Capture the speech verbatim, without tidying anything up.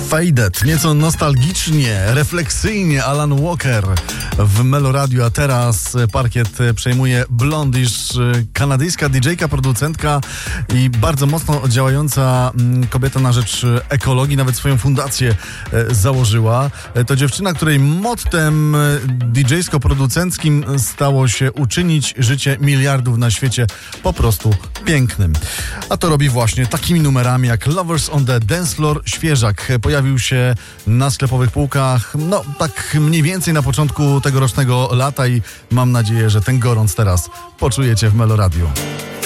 Faded, nieco nostalgicznie, refleksyjnie Alan Walker w Melo Radio, a teraz parkiet przejmuje Blondish, kanadyjska didżejka, producentka i bardzo mocno działająca kobieta na rzecz ekologii, nawet swoją fundację założyła. To dziewczyna, której mottem didżejsko-producenckim stało się uczynić życie miliardów na świecie po prostu pięknym. A to robi właśnie takimi numerami jak Lovers on the Dance Floor, świeżak. Pojawił się na sklepowych półkach, no tak mniej więcej na początku tegorocznego lata i mam nadzieję, że ten gorąc teraz poczujecie w Melo Radio.